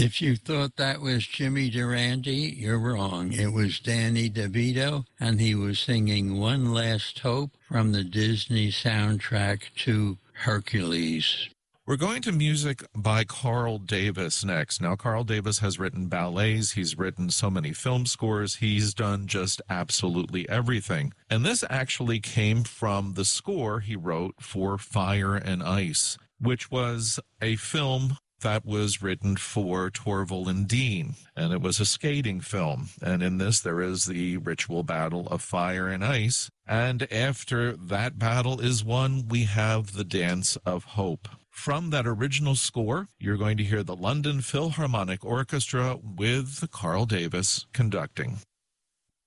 If you thought that was Jimmy Durante, you're wrong. It was Danny DeVito, and he was singing One Last Hope from the Disney soundtrack to Hercules. We're going to music by Carl Davis next. Now, Carl Davis has written ballets. He's written so many film scores. He's done just absolutely everything. And this actually came from the score he wrote for Fire and Ice, which was a film that was written for Torval and Dean, and it was a skating film. And in this, there is the ritual battle of fire and ice. And after that battle is won, we have the Dance of Hope. From that original score, you're going to hear the London Philharmonic Orchestra with Carl Davis conducting.